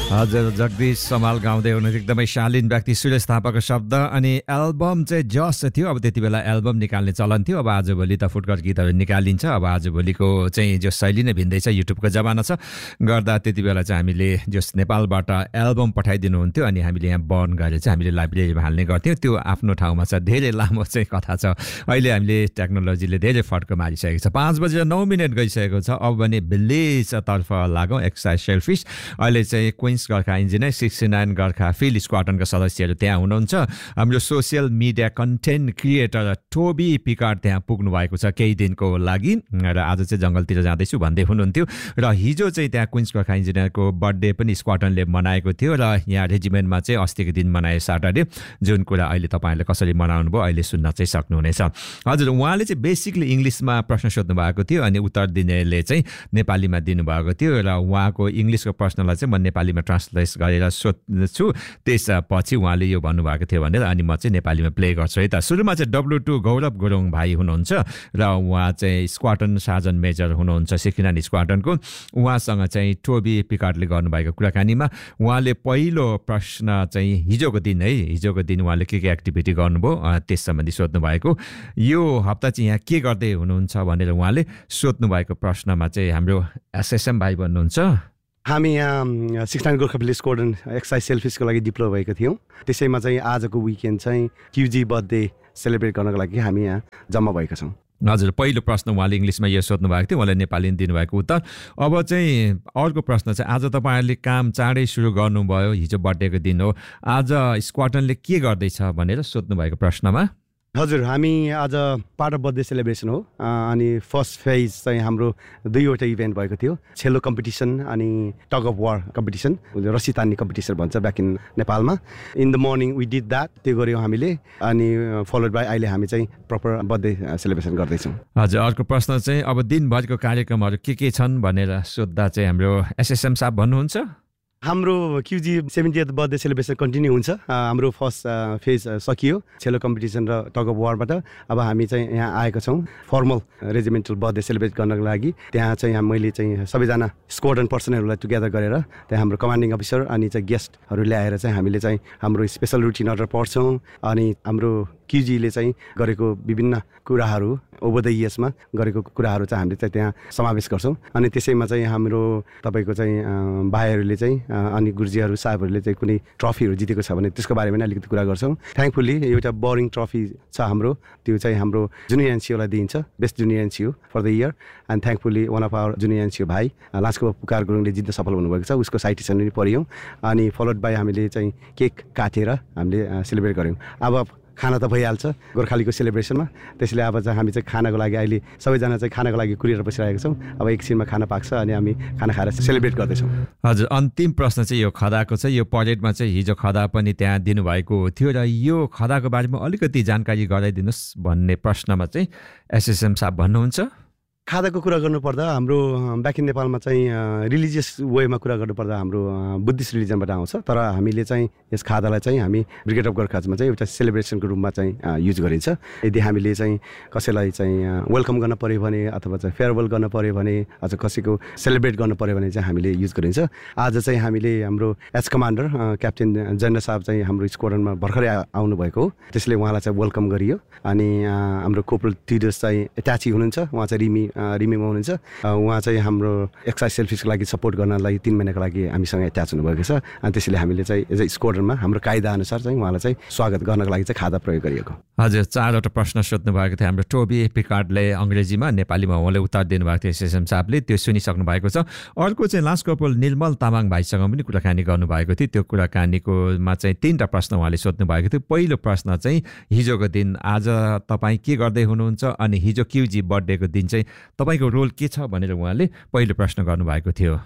हजुर जगदीश समाल गाउँदै हुनुहुन्छ एकदमै शालीन व्यक्ति सुरेश थापाको शब्द अनि एल्बम चाहिँ जस थियो अब त्यति बेला एल्बम निकाल्ने चलन थियो अब आजभोलि त फुटकर गीतहरू निकालिन्छ अब आजभोलिको चाहिँ जो शैली नै भिन्दै छ युट्युबको जमाना छ गर्दा त्यति बेला चाहिँ हामीले जस नेपालबाट एल्बम पठाइदिनुहुन्थ्यो अनि हामीले यहाँ बर्न गरेर चाहिँ हामीले लाइब्रेरीमा हाल्ने गर्थ्यौँ त्यो आफ्नो ठाउँमा छ धेरै लामो चाहिँ कथा छ अहिले हामीले टेक्नोलोजीले धेरै फड्को मारिसकेको छ 5:09 गइसकेको छ अब भने भिलेजतर्फ लागौँ एक्सर्साइज सेल्फिस अहिले चाहिँ Queens Gorkha engineer 69 Gorkha field स्क्वाडनको सदस्यहरू त्यहाँ हुनुहुन्छ हाम्रो social media content creator Tobey Picard त्यहाँ पुग्नु भएको छ केही दिनको लागि र आज चाहिँ जङ्गलतिर जाँदैछु भन्दै हुनुहुन्थ्यो र हिजो चाहिँ त्यहाँ क्विन्स गोर्खा इन्जिनियरको बर्थडे पनि स्क्वाडनले मनाएको थियो र यहाँ रेजिमेन्टमा चाहिँ अस्तिको दिन मनाए सटरडे जुन कुरा अहिले तपाईँहरूले कसरी मनाउनु भयो अहिले सुन्न चाहिँ सक्नुहुनेछ हजुर उहाँले चाहिँ बेसिकली इङ्ग्लिसमा प्रश्न सोध्नु भएको थियो अनि उत्तर दिनेले चाहिँ नेपालीमा दिनुभएको थियो र उहाँको इङ्ग्लिसको प्रश्नलाई चाहिँ म नेपालीमा ट्रान्सलेट गरेर सोध्छु त्यसपछि उहाँले यो भन्नुभएको थियो भनेर अनि म चाहिँ नेपालीमा प्ले गर्छु है त सुरुमा चाहिँ W2 गौरव गुरुङ भाइ हुनुहुन्छ र उहाँ चाहिँ स्क्वाडन सार्जन मेजर हुनुहुन्छ 69 स्क्वाडनको उहाँसँग चाहिँ टोबी पिकार्डले गर्नुभएको कुराकानीमा उहाँले पहिलो प्रश्न चाहिँ हिजोको दिन उहाँले के एक्टिभिटी गर्नुभयो त्यस सम्बन्धी सोध्नु भएको यो हप्ता चाहिँ यहाँ के गर्दै हुनुहुन्छ भनेर उहाँले सोध्नु भएको प्रश्नमा चाहिँ हाम्रो एसएसएम भाइ भन्नुहुन्छ हामी यहाँ 69 गोर्खा फिल्ड स्क्वाडन एक्सर्साइज सेल्फिसको लागि डिप्लोय भएको थियौँ त्यसैमा चाहिँ आजको विकेन्ड चाहिँ क्युजी बर्थडे सेलिब्रेट गर्नको लागि हामी यहाँ जम्मा भएका छौँ हजुर पहिलो प्रश्न उहाँले इङ्ग्लिसमा यो सोध्नु भएको थियो उहाँले नेपालीमा दिनुभएको उत्तर अब चाहिँ अर्को प्रश्न चाहिँ आज तपाईँहरूले काम चाँडै सुरु गर्नुभयो हिजो बर्थडेको दिन हो आज स्क्वाडनले के गर्दैछ भनेर सोध्नु भएको प्रश्नमा हजुर हामी आज पार्ट अफ बर्थडे सेलिब्रेसन हो अनि फर्स्ट फेज चाहिँ हाम्रो 2वटा इभेन्ट भएको थियो छेलो कम्पिटिसन अनि टग अफ वार कम्पिटिसन रस्सी तान्ने कम्पिटिसन भन्छ ब्याक इन नेपालमा in the morning we did that त्यो गऱ्यौँ हामीले अनि फलोड बाई अहिले हामी चाहिँ प्रपर बर्थडे सेलिब्रेसन गर्दैछौँ हजुर अर्को प्रश्न चाहिँ अब दिनभरिको कार्यक्रमहरू के छन् भनेर सोद्धा चाहिँ हाम्रो एसएसएम साहब भन्नुहुन्छ हाम्रो क्युजी 70th बर्थडे सेलिब्रेसन कन्टिन्यू हुन्छ हाम्रो फर्स्ट फेज सकियो छेलो कम्पिटिसन र टग अफ वारबाट अब हामी चाहिँ यहाँ आएका छौँ फर्मल रेजिमेन्टल बर्थडे सेलिब्रेट गर्नको लागि त्यहाँ चाहिँ मैले चाहिँ सबैजना स्क्वाडन पर्सनहरूलाई टुगेदर गरेर त्यहाँ हाम्रो कमान्डिङ अफिसर अनि चाहिँ गेस्टहरू ल्याएर चाहिँ हामीले चाहिँ हाम्रो स्पेसल रुटिन अर्डर पढ्छौँ अनि हाम्रो क्युजीले चाहिँ गरेको विभिन्न कुराहरू ओभर द इयर्समा गरेको कुराहरू चाहिँ हामीले चाहिँ त्यहाँ समावेश गर्छौँ अनि त्यसैमा चाहिँ हाम्रो तपाईँको चाहिँ भाइहरूले चाहिँ अनि गुरुजीहरू साहबहरूले चाहिँ कुनै ट्रफीहरू जितेको छ भने त्यसको बारेमा नै अलिकति कुरा गर्छौँ थ्याङ्कफुल्ली एउटा बोरिङ ट्रफी छ हाम्रो त्यो चाहिँ हाम्रो जुनियर एनसिओलाई दिइन्छ best junior एनसिओ for the year and थ्याङ्कफुल्ली one of our junior एनसिओ भाइ लास्को पुकार गुरुङले जित्न सफल हुनुभएको छ उसको साइटेसन पनि पढ्यौँ अनि फलोड बाई हामीले चाहिँ केक काटेर हामीले सेलिब्रेट गऱ्यौँ अब खाना त भइहाल्छ गोर्खालीको सेलिब्रेसनमा त्यसले अब चाहिँ हामी चाहिँ खानाको लागि अहिले सबैजना चाहिँ खानाको लागि कुरेर बसिरहेको छौँ अब एकछिनमा खाना पाक्छ अनि हामी खाना खाएर सेलिब्रेट गर्दैछौँ हजुर अन्तिम प्रश्न चाहिँ यो खदाको छ यो परेडमा चाहिँ हिजो खदा पनि त्यहाँ दिनुभएको थियो र यो खदाको बारेमा अलिकति जानकारी गराइदिनुहोस् भन्ने प्रश्नमा चाहिँ एसएसएम साहब भन्नुहुन्छ खादाको कुरा गर्नुपर्दा हाम्रो ब्याक इन नेपालमा चाहिँ रिलिजियस वेमा कुरा गर्नुपर्दा हाम्रो बुद्धिस्ट रिलिजनबाट आउँछ तर हामीले चाहिँ यस खादालाई चाहिँ हामी ब्रिगेड अफ गोर्खाजमा चाहिँ एउटा सेलिब्रेसनको रूपमा चाहिँ युज गरिन्छ यदि हामीले चाहिँ कसैलाई चाहिँ वेलकम गर्न पऱ्यो भने अथवा चाहिँ फेयरवेल गर्न पऱ्यो भने अथवा कसैको सेलिब्रेट गर्न पऱ्यो भने चाहिँ हामीले युज गरिन्छ आज चाहिँ हामीले हाम्रो एज कमान्डर क्याप्टेन जनरल साहब चाहिँ हाम्रो स्क्वाडनमा भर्खरै आउनुभएको हो त्यसले उहाँलाई चाहिँ वेलकम गरियो अनि हाम्रो कोपरल टिडर्स चाहिँ एट्याची हुनुहुन्छ उहाँ चाहिँ रिमीमा हुनुहुन्छ उहाँ चाहिँ हाम्रो एक्सर्साइज सेल्फिसको लागि सपोर्ट गर्नलाई 3 महिनाको लागि हामीसँग एट्याच हुनुभएको छ अनि त्यसैले हामीले चाहिँ एज अ स्क्वाडनमा हाम्रो कायदा अनुसार चाहिँ उहाँलाई चाहिँ स्वागत गर्नको लागि चाहिँ खादा प्रयोग गरिएको हजुर 4वटा प्रश्न सोध्नु भएको थियो हाम्रो टोबी पिकार्डले अङ्ग्रेजीमा नेपालीमा उहाँले उत्तर दिनुभएको थियो एसएसएम साहबले त्यो सुनिसक्नु भएको छ अर्को चाहिँ लास्ट कपल निर्मल तामाङ भाइसँग पनि कुराकानी गर्नुभएको थियो त्यो कुराकानीकोमा चाहिँ 3टा प्रश्न उहाँले सोध्नु भएको थियो पहिलो प्रश्न चाहिँ हिजोको दिन आज तपाईँ के गर्दै हुनुहुन्छ अनि हिजो क्युजी बर्थडेको दिन चाहिँ तपाईँको रोल के छ भनेर उहाँले पहिलो प्रश्न गर्नुभएको थियो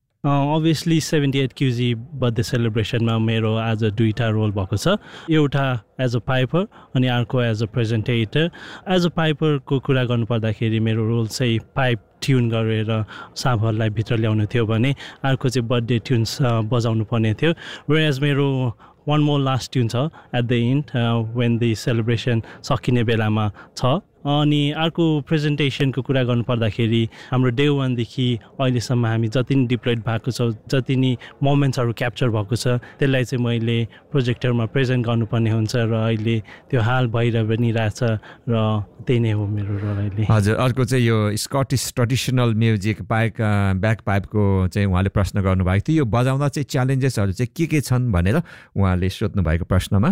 अभियसली 78 क्युजी बर्थडे सेलिब्रेसनमा मेरो आज 2टा रोल भएको छ एउटा एज अ पाइपर अनि अर्को एज अ प्रेजेन्टेटर एज अ पाइपरको कुरा गर्नुपर्दाखेरि मेरो रोल चाहिँ पाइप ट्युन गरेर साँपहरूलाई भित्र ल्याउनु थियो भने अर्को चाहिँ बर्थडे ट्युन्स बजाउनु पर्ने थियो वेयरएज मेरो one more last tune छ at the and when the celebration सकिने बेलामा छ अनि अर्को प्रेजेन्टेसनको कुरा गर्नुपर्दाखेरि हाम्रो डे 1 देखि अहिलेसम्म हामी जति नि डिप्लोइड भएको छ, जति नि मोमेन्ट्सहरू क्याप्चर भएको छ, त्यसलाई चाहिँ मैले प्रोजेक्टरमा प्रेजेन्ट गर्नुपर्ने हुन्छ र अहिले त्यो हाल भइरह पनि रहेछ र त्यही नै हो मेरो रोल अहिले। हजुर, अर्को चाहिँ यो स्कटिस ट्रेडिसनल म्युजिक ब्याक पाइपको चाहिँ उहाँले प्रश्न गर्नुभएको थियो। यो बजाउँदा चाहिँ च्यालेन्जेसहरू चाहिँ के छन् भनेर उहाँले सोध्नु भएको प्रश्नमा।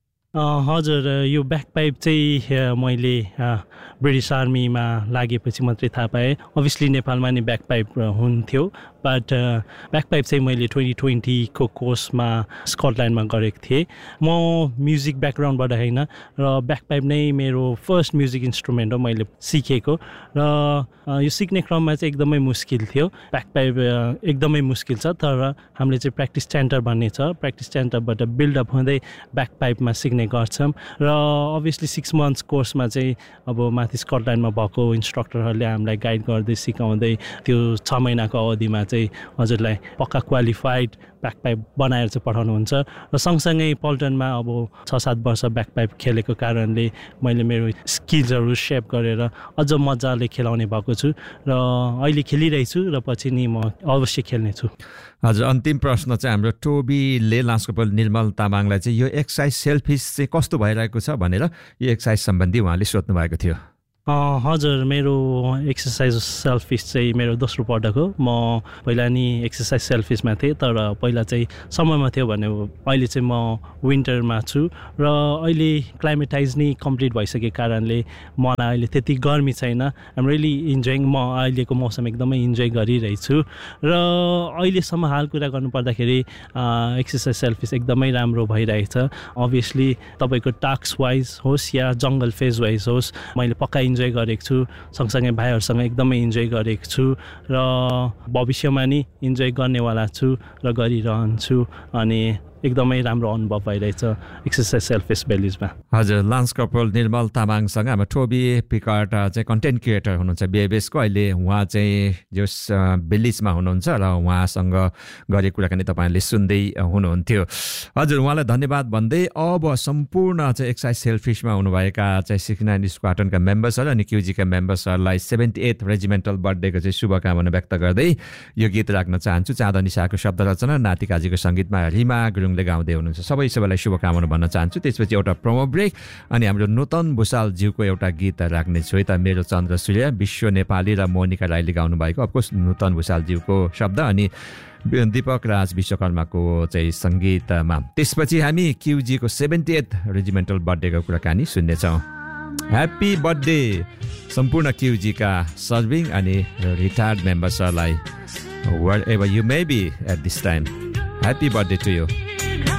हजुर, यो ब्याकपाइप चाहिँ मैले ब्रिटिस आर्मीमा लागेपछि मात्रै थाहा पाएँ। अभियसली नेपालमा नि ब्याकपाइप हुन्थ्यो, बट ब्याकपाइप चाहिँ मैले 2020 को कोर्समा स्कटल्यान्डमा गरेको थिएँ। म म्युजिक ब्याकग्राउन्डबाट होइन र ब्याकपाइप नै मेरो फर्स्ट म्युजिक इन्स्ट्रुमेन्ट हो मैले सिकेको र यो सिक्ने क्रममा चाहिँ एकदमै मुस्किल थियो। ब्याकपाइप एकदमै मुस्किल छ, तर हामीले चाहिँ प्र्याक्टिस सेन्टर भन्ने छ, प्र्याक्टिस सेन्टरबाट बिल्डअप हुँदै ब्याकपाइपमा सिक्ने गर्छौँ र अभियसली 6 मन्थ्स कोर्समा चाहिँ अब माथि स्कटल्यान्डमा भएको इन्स्ट्रक्टरहरूले हामीलाई गाइड गर्दै सिकाउँदै त्यो 6 महिनाको अवधिमा चाहिँ हजुरलाई पक्का क्वालिफाइड ब्याकपाइप बनाएर चाहिँ पठाउनुहुन्छ र सँगसँगै पल्टनमा अब 6-7 वर्ष ब्याकपाइप खेलेको कारणले मैले मेरो स्किल्सहरू सेप गरेर अझ मजाले खेलाउने भएको छु र अहिले खेलिरहेछु र पछि नि म अवश्य खेल्नेछु। हजुर, अन्तिम प्रश्न चाहिँ हाम्रो टोबीले लान्सकोपल निर्मल तामाङलाई चाहिँ यो एक्सर्साइज सेल्फिस चाहिँ कस्तो भइरहेको छ भनेर यो एक्सर्साइज सम्बन्धी उहाँले सोध्नु भएको थियो। हजुर, मेरो एक्सर्साइज सेल्फिस चाहिँ मेरो दोस्रो पटक हो। म पहिला नि एक्सर्साइज सेल्फिसमा थिएँ, तर पहिला चाहिँ समयमा थियो भने अहिले चाहिँ म विन्टरमा छु र अहिले क्लाइमेटाइज नै कम्प्लिट भइसकेको कारणले मलाई अहिले त्यति गर्मी छैन। आइम रियली इन्जोइङ, म अहिलेको मौसम एकदमै इन्जोय गरिरहेछु र अहिलेसम्म हाल कुरा गर्नुपर्दाखेरि एक्सर्साइज सेल्फिस एकदमै राम्रो भइरहेछ। अभियसली तपाईँको टास्क वाइज होस् या जङ्गल फेज वाइज होस्, मैले पक्का इन्जोय गरेको छु, सँगसँगै भाइहरूसँग एकदमै इन्जोय गरेको छु र भविष्यमा नि इन्जोय गर्नेवाला छु र गरिरहन्छु अनि एकदमै राम्रो अनुभव भइरहेछ एक्सर्साइज सेल्फिस बेलिजमा। हजुर, लान्स कर्पोरल निर्मल तामाङसँग हाम्रो टोबी पिकार्ट चाहिँ कन्टेन्ट क्रिएटर हुनुहुन्छ बिएबएसको। अहिले उहाँ चाहिँ जस बेलिजमा हुनुहुन्छ र उहाँसँग गरेको कुराकानी तपाईँहरूले सुन्दै हुनुहुन्थ्यो। हजुर, उहाँलाई धन्यवाद भन्दै अब सम्पूर्ण चाहिँ एक्सर्साइज सेल्फिसमा हुनुभएका चाहिँ 69 स्क्वाड्रनका मेम्बर्सहरू अनि क्युजीका मेम्बर्सहरूलाई 78th रेजिमेन्टल बर्थडेको चाहिँ शुभकामना व्यक्त गर्दै यो गीत राख्न चाहन्छु। चाँदनी शाहको शब्द रचना, नाति काजीको सङ्गीतमा रिमा गुरुङले गाउँदै हुनुहुन्छ। सबैलाई शुभकामना भन्न चाहन्छु। त्यसपछि एउटा प्रोमो ब्रेक अनि हाम्रो नूतन भुषालज्यूको एउटा गीत राख्नेछु है त, मेरो चन्द्र सूर्य, विश्व नेपाली र मोनिका राईले गाउनु भएको अफकोर्स नूतन भुषालज्यूको शब्द अनि दीपक राज विश्वकर्माको चाहिँ सङ्गीतमा। त्यसपछि हामी क्युजीको 70th रेजिमेन्टल बर्थडेको कुराकानी सुन्नेछौँ। ह्याप्पी बर्थडे सम्पूर्ण क्युजीका सर्भिङ अनि retired मेम्बर्सहरूलाई wherever you may be at this time. Happy birthday to you.